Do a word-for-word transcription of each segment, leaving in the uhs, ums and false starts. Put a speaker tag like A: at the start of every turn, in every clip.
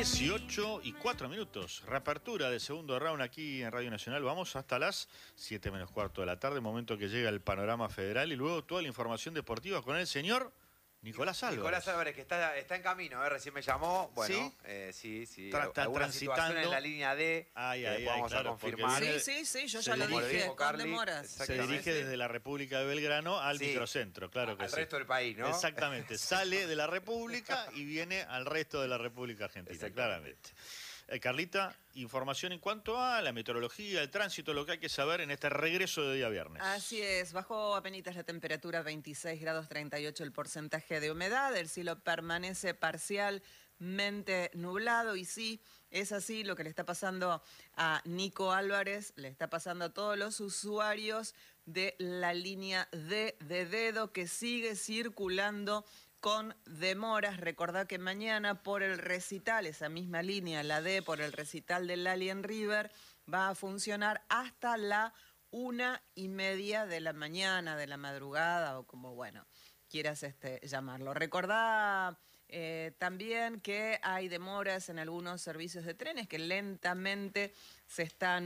A: dieciocho y cuatro minutos. Reapertura del segundo round aquí en Radio Nacional. Vamos hasta las siete menos cuarto de la tarde, momento que llega el panorama federal y luego toda la información deportiva con el señor Nicolás Álvarez.
B: Nicolás Álvarez, que está, está en camino, ¿eh? Recién me llamó. Bueno,
A: ¿Sí?
B: Eh, sí, sí.
A: Tra está
B: alguna situación en la línea D.
A: Ay,
B: eh,
A: ay,
B: vamos
A: ay, claro,
B: a confirmar.
A: viene,
C: sí, sí, sí, yo ya lo
A: dirige,
C: dije, con demoras.
A: Se dirige desde la República de Belgrano al
B: sí,
A: microcentro, claro que
B: al
A: sí.
B: Al resto del país, ¿no?
A: Exactamente. Sale de la República y viene al resto de la República Argentina, claramente. Eh, Carlita, información en cuanto a la meteorología, el tránsito, lo que hay que saber en este regreso de día viernes.
C: Así es, bajó apenitas la temperatura, veintiséis grados treinta y ocho el porcentaje de humedad, el cielo permanece parcialmente nublado y sí, es así lo que le está pasando a Nico Álvarez, le está pasando a todos los usuarios de la línea D de dedo que sigue circulando con demoras. Recordá que mañana por el recital, esa misma línea, la D por el recital del Alien River, va a funcionar hasta la una y media de la mañana, de la madrugada, o como, bueno, quieras este, llamarlo. Recordá eh, también que hay demoras en algunos servicios de trenes que lentamente se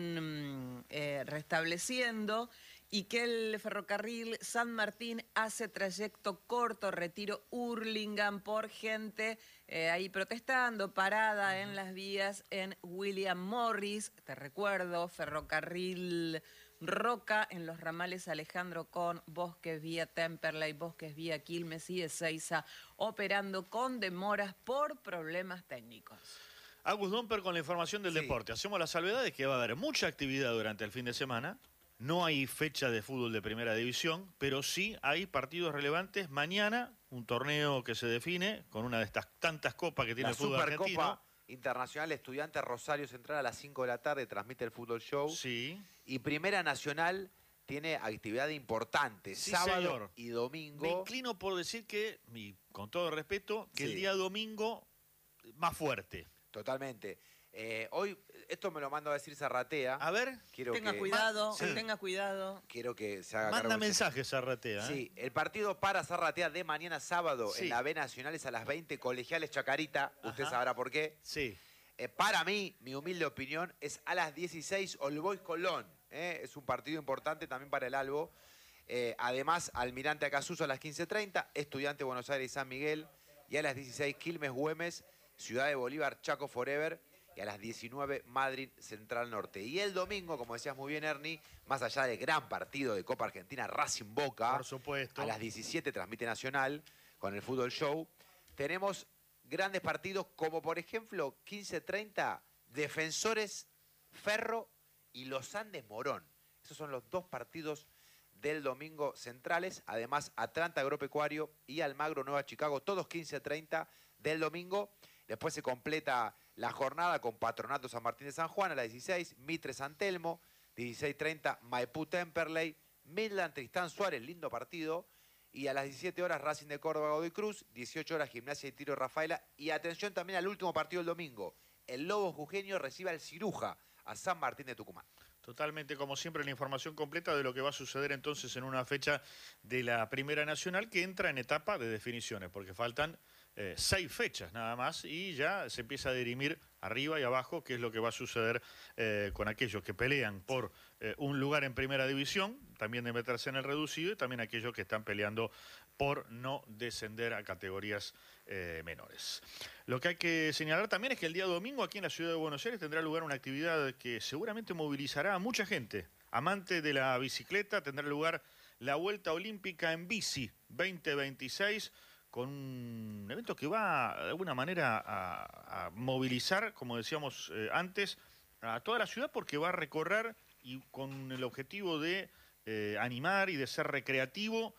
C: están eh, restableciendo, y que el ferrocarril San Martín hace trayecto corto, Retiro Hurlingham, por gente eh, ahí protestando, parada en las vías en William Morris. Te recuerdo, ferrocarril Roca en los ramales Alejandro con Bosques vía Temperley, Bosques vía Quilmes y Ezeiza, operando con demoras por problemas técnicos.
A: Agus Domper con la información del sí. deporte. Hacemos la salvedad de que va a haber mucha actividad durante el fin de semana. No hay fecha de fútbol de primera división, pero sí hay partidos relevantes. Mañana, un torneo que se define con una de estas tantas copas que tiene
B: la
A: el fútbol argentino. La
B: Supercopa Internacional Estudiantes Rosario Central a las cinco de la tarde, transmite el Fútbol Show.
A: Sí.
B: Y Primera Nacional tiene actividad importante, sí, sábado señor. y domingo.
A: Me inclino por decir que, y con todo respeto, que sí. el día domingo más fuerte.
B: Totalmente. Eh, hoy, esto me lo mando a decir Zarratea.
A: A ver.
C: Quiero tenga que, cuidado, sí. tenga cuidado.
B: Quiero que se haga
A: Manda mensajes, Zarratea. ¿eh?
B: Sí, el partido para Zarratea de mañana sábado sí. en la B Nacional es a las veinte, Colegiales Chacarita. Ajá. Usted sabrá por qué.
A: Sí.
B: Eh, para mí, mi humilde opinión, es a las dieciséis, All Boys Colón. Eh, es un partido importante también para el Albo. Eh, además, Almirante Acasuso a las quince treinta, Estudiante Buenos Aires y San Miguel. Y a las dieciséis, Quilmes Güemes, Ciudad de Bolívar, Chaco Forever. Y a las diecinueve, Madrid Central Norte. Y el domingo, como decías muy bien, Ernie, más allá del gran partido de Copa Argentina, Racing Boca.
A: Por supuesto.
B: A las diecisiete transmite Nacional con el Fútbol Show. Tenemos grandes partidos como, por ejemplo, quince treinta, Defensores Ferro y Los Andes Morón. Esos son los dos partidos del domingo centrales. Además, Atlanta Agropecuario y Almagro Nueva Chicago, todos quince treinta del domingo. Después se completa la jornada con Patronato San Martín de San Juan a las dieciséis, Mitre San Telmo, dieciséis treinta, Maipú Temperley, Midland Tristán Suárez, lindo partido. Y a las diecisiete horas, Racing de Córdoba Godoy Cruz, dieciocho horas, Gimnasia y Tiro Rafaela. Y atención también al último partido del domingo. El Lobo Jujeño recibe al Ciruja, a San Martín de Tucumán.
A: Totalmente, como siempre, la información completa de lo que va a suceder entonces en una fecha de la Primera Nacional que entra en etapa de definiciones, porque faltan eh, seis fechas nada más y ya se empieza a dirimir arriba y abajo qué es lo que va a suceder eh, con aquellos que pelean por eh, un lugar en Primera División, también de meterse en el reducido, y también aquellos que están peleando por no descender a categorías eh, menores. Lo que hay que señalar también es que el día domingo aquí en la ciudad de Buenos Aires tendrá lugar una actividad que seguramente movilizará a mucha gente. Amante de la bicicleta, tendrá lugar la Vuelta Olímpica en Bici veinte veintiséis, con un evento que va de alguna manera a, a movilizar, como decíamos eh, antes, a toda la ciudad, porque va a recorrer y con el objetivo de eh, animar y de ser recreativo,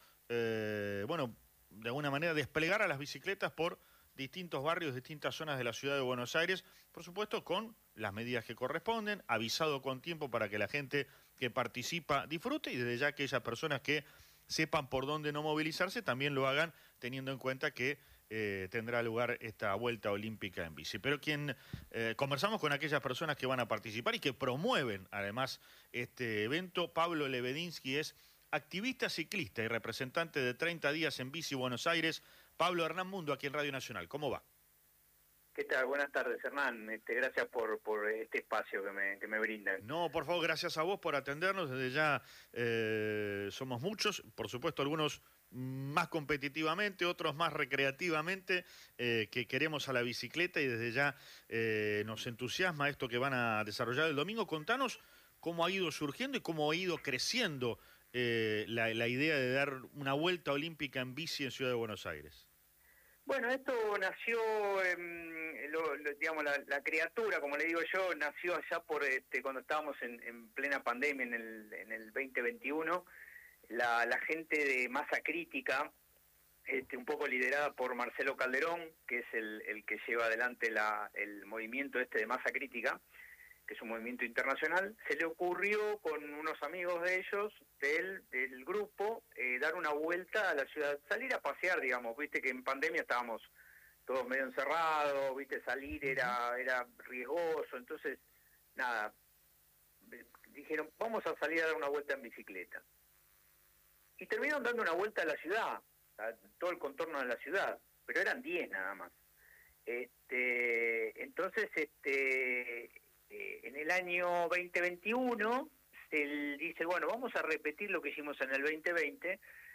A: Eh, bueno, de alguna manera desplegar a las bicicletas por distintos barrios, distintas zonas de la ciudad de Buenos Aires, por supuesto con las medidas que corresponden, avisado con tiempo para que la gente que participa disfrute y desde ya aquellas personas que sepan por dónde no movilizarse también lo hagan teniendo en cuenta que eh, tendrá lugar esta Vuelta Olímpica en bici. Pero quien eh, conversamos con aquellas personas que van a participar y que promueven además este evento, Pablo Lebedinsky es activista ciclista y representante de treinta días en Bici Buenos Aires. Pablo Hernán Mundo, aquí en Radio Nacional. ¿Cómo va?
D: ¿Qué ¿Qué tal? Buenas tardes, Hernán. Este, gracias por, por este espacio que me, que me brindan.
A: No, por favor, gracias a vos por atendernos. Desde ya eh, somos muchos, por supuesto, algunos más competitivamente, otros más recreativamente, eh, que queremos a la bicicleta y desde ya eh, nos entusiasma esto que van a desarrollar el domingo. Contanos cómo ha ido surgiendo y cómo ha ido creciendo eh, la, la idea de dar una vuelta olímpica en bici en Ciudad de Buenos Aires.
D: Bueno, esto nació, en, lo, lo, digamos, la, la criatura, como le digo yo, nació allá por este, cuando estábamos en, en plena pandemia en el, en el veinte veintiuno. La, la gente de Masa Crítica, este, un poco liderada por Marcelo Calderón, que es el, el que lleva adelante la, el movimiento este de Masa Crítica, que es un movimiento internacional, se le ocurrió con unos amigos de ellos, del, del grupo, eh, dar una vuelta a la ciudad, salir a pasear, digamos, viste que en pandemia estábamos todos medio encerrados, viste, salir era, era riesgoso, entonces, nada, dijeron, vamos a salir a dar una vuelta en bicicleta. Y terminaron dando una vuelta a la ciudad, a todo el contorno de la ciudad, pero eran diez nada más. Este, entonces, este... en el año veinte veintiuno él dice, bueno, vamos a repetir lo que hicimos en el veinte veinte,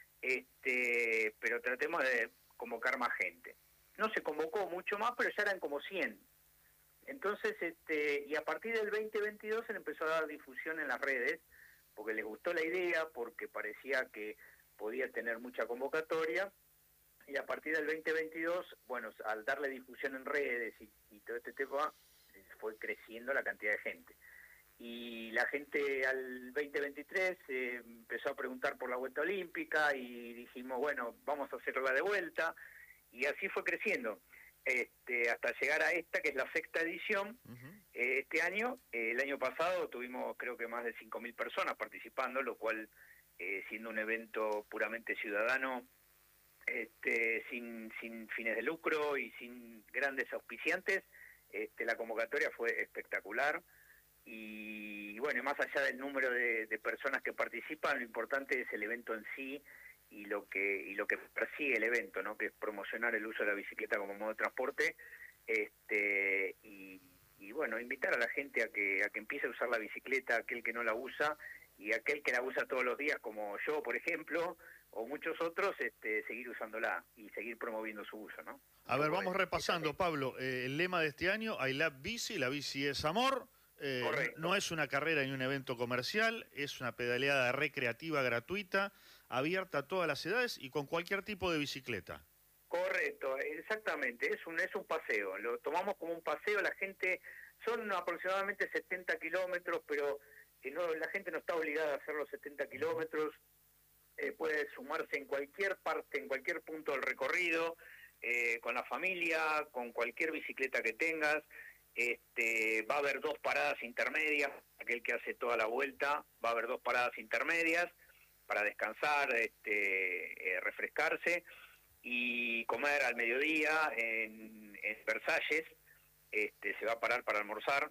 D: este, pero tratemos de convocar más gente. No se convocó mucho más, pero ya eran como cien. Entonces, este, y a partir del veinte veintidós se le empezó a dar difusión en las redes, porque les gustó la idea, porque parecía que podía tener mucha convocatoria, y a partir del veinte veintidós, bueno, al darle difusión en redes y, y todo este tema, fue creciendo la cantidad de gente. Y la gente al veinte veintitrés eh, empezó a preguntar por la vuelta olímpica y dijimos, bueno, vamos a hacerla de vuelta, y así fue creciendo, este, hasta llegar a esta, que es la sexta edición. Uh-huh. eh, este año, eh, el año pasado tuvimos creo que más de cinco mil personas participando, lo cual, eh, siendo un evento puramente ciudadano, este, sin, sin fines de lucro y sin grandes auspiciantes, Este, la convocatoria fue espectacular y bueno, más allá del número de, de personas que participan, lo importante es el evento en sí y lo que y lo que persigue el evento, ¿no? Que es promocionar el uso de la bicicleta como modo de transporte, este y, y bueno, invitar a la gente a que a que empiece a usar la bicicleta, aquel que no la usa y aquel que la usa todos los días, como yo, por ejemplo, o muchos otros, este, seguir usándola y seguir promoviendo su uso, ¿no?
A: A ver, vamos repasando, Pablo. Eh, el lema de este año, I Love Bici, la bici es amor. Eh,
D: Correcto.
A: No es una carrera ni un evento comercial, es una pedaleada recreativa gratuita, abierta a todas las edades y con cualquier tipo de bicicleta.
D: Correcto, exactamente. Es un, es un paseo. Lo tomamos como un paseo. La gente, son aproximadamente setenta kilómetros, pero eh, no, la gente no está obligada a hacer los setenta kilómetros. Eh, puede sumarse en cualquier parte, en cualquier punto del recorrido, eh, con la familia, con cualquier bicicleta que tengas. Este, va a haber dos paradas intermedias, aquel que hace toda la vuelta, va a haber dos paradas intermedias para descansar, este, eh, refrescarse y comer al mediodía en, en Versalles. Este, se va a parar para almorzar.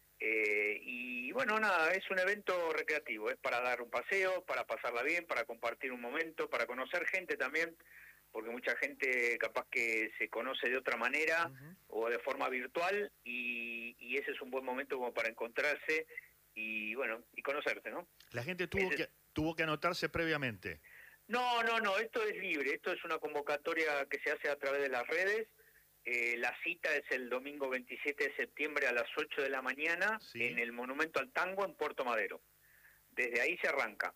D: Eh, y bueno, nada, es un evento recreativo, es para dar un paseo, para pasarla bien, para compartir un momento, para conocer gente también, porque mucha gente capaz que se conoce de otra manera uh-huh. o de forma virtual y, y ese es un buen momento como para encontrarse y bueno, y conocerse, ¿no?
A: La gente tuvo, que, tuvo que anotarse previamente.
D: No, no, no, esto es libre, esto es una convocatoria que se hace a través de las redes. Eh, la cita es el domingo veintisiete de septiembre a las ocho de la mañana sí. en el Monumento al Tango en Puerto Madero. Desde ahí se arranca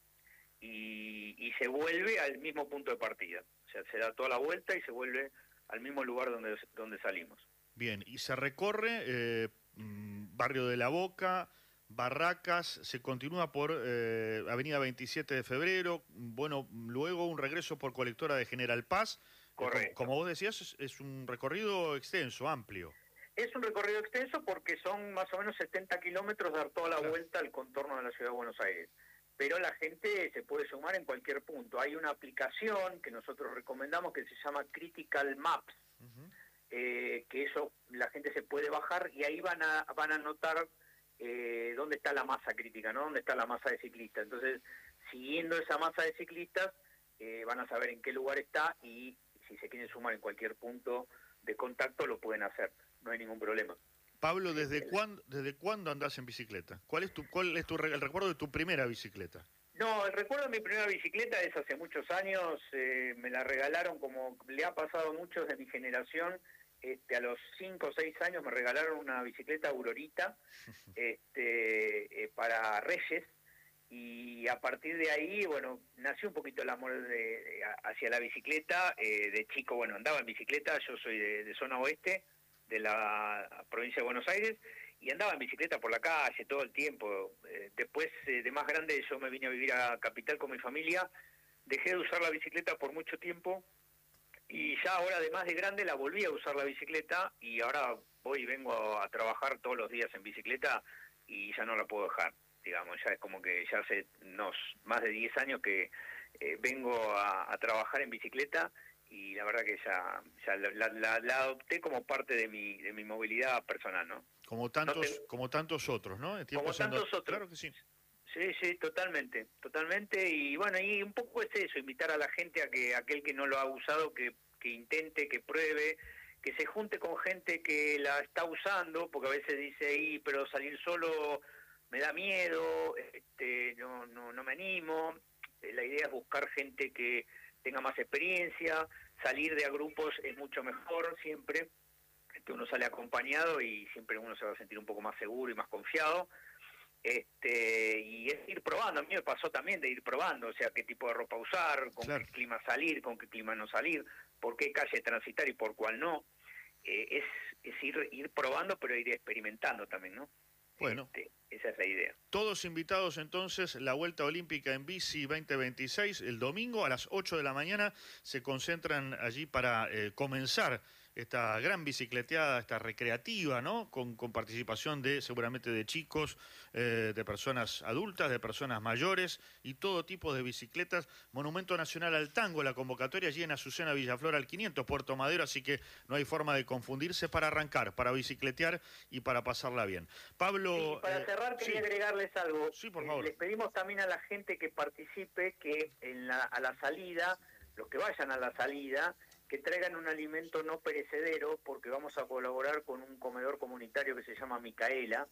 D: y, y se vuelve al mismo punto de partida. O sea, se da toda la vuelta y se vuelve al mismo lugar donde, donde salimos.
A: Bien, y se recorre eh, Barrio de la Boca, Barracas, se continúa por eh, Avenida veintisiete de febrero, bueno, luego un regreso por Colectora de General Paz.
D: Correcto.
A: Como vos decías, es, es un recorrido extenso, amplio.
D: Es un recorrido extenso porque son más o menos setenta kilómetros dar toda la claro. vuelta al contorno de la Ciudad de Buenos Aires. Pero la gente se puede sumar en cualquier punto. Hay una aplicación que nosotros recomendamos que se llama Critical Maps, uh-huh. eh, que eso la gente se puede bajar y ahí van a van a notar eh, dónde está la masa crítica, ¿no? Dónde está la masa de ciclistas. Entonces, siguiendo esa masa de ciclistas, eh, van a saber en qué lugar está y si se quieren sumar en cualquier punto de contacto lo pueden hacer. no hay ningún problema.
A: Pablo, ¿desde cuándo, desde cuándo andás en bicicleta? ¿Cuál es tu, cuál es tu re- el recuerdo de tu primera bicicleta?
D: No, el recuerdo de mi primera bicicleta es hace muchos años, eh, me la regalaron, como le ha pasado a muchos de mi generación, este, a los cinco o seis años me regalaron una bicicleta Aurorita este, eh, para Reyes, y a partir de ahí, bueno, nació un poquito el amor de, de- hacia la bicicleta. Eh, de chico, bueno, andaba en bicicleta, yo soy de, de zona oeste, de la provincia de Buenos Aires, y andaba en bicicleta por la calle todo el tiempo. Eh, después, eh, de más grande, yo me vine a vivir a Capital con mi familia, dejé de usar la bicicleta por mucho tiempo, y ya ahora, además de grande, la volví a usar la bicicleta, y ahora voy y vengo a trabajar todos los días en bicicleta, y ya no la puedo dejar, digamos. Ya es como que ya hace unos más de diez años que eh, vengo a, a trabajar en bicicleta, y la verdad que ya, ya la, la, la adopté como parte de mi de mi movilidad personal, ¿no?
A: Como tantos,
D: No te-
A: como tantos otros, ¿no? En
D: Como
A: tiempos en
D: tantos
A: do-
D: otros.
A: Claro que sí.
D: Sí, sí, totalmente, totalmente. Y bueno, y un poco es eso, invitar a la gente a que aquel que no lo ha usado, que, que intente, que pruebe, que se junte con gente que la está usando, porque a veces dice, ahí, pero salir solo me da miedo, este, no, no, no me animo. Eh, La idea es buscar gente que tenga más experiencia, salir de a grupos es mucho mejor siempre. Este, uno sale acompañado y siempre uno se va a sentir un poco más seguro y más confiado. Este, y es ir probando. A mí me pasó también de ir probando, o sea, qué tipo de ropa usar, con
A: Claro.
D: qué clima salir, con qué clima no salir, por qué calle transitar y por cuál no. Eh, es es ir, ir probando, pero ir experimentando también, ¿no?
A: Bueno.
D: Este, esa es la idea.
A: Todos invitados entonces, la Vuelta Olímpica en Bici veinte veintiséis, el domingo a las ocho de la mañana se concentran allí para eh, comenzar esta gran bicicleteada, esta recreativa, ¿no? Con, con participación de seguramente de chicos, eh, de personas adultas, de personas mayores y todo tipo de bicicletas. Monumento Nacional al Tango, la convocatoria allí en Azucena Villaflor al quinientos, Puerto Madero, así que no hay forma de confundirse para arrancar, para bicicletear y para pasarla bien. Pablo...
D: Sí, para
A: eh,
D: cerrar quería
A: sí.
D: agregarles algo.
A: Sí, por
D: Eh,
A: favor.
D: les pedimos también a la gente que participe que en la, a la salida, los que vayan a la salida, que traigan un alimento no perecedero, porque vamos a colaborar con un comedor comunitario que se llama Micaela,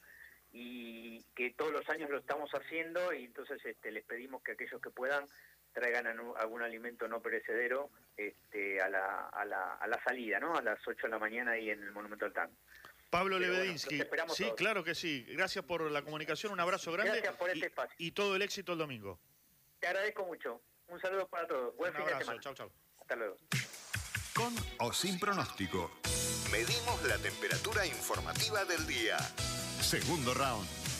D: y que todos los años lo estamos haciendo, y entonces este, les pedimos que aquellos que puedan traigan anu- algún alimento no perecedero este, a, la, a, la, a la salida, ¿no? A las ocho de la mañana ahí en el Monumento al Tango.
A: Pablo
D: Pero bueno,
A: Lebedinsky,
D: los esperamos
A: sí,
D: todos.
A: claro que sí. Gracias por la comunicación, un abrazo grande.
D: Gracias por este
A: y,
D: espacio.
A: y todo el éxito el domingo.
D: Te agradezco mucho. Un saludo para todos. Buen
A: Un
D: fin de
A: abrazo,
D: semana.
A: chau, chau.
D: Hasta luego.
E: Con o sin pronóstico. Medimos la temperatura informativa del día. Segundo round.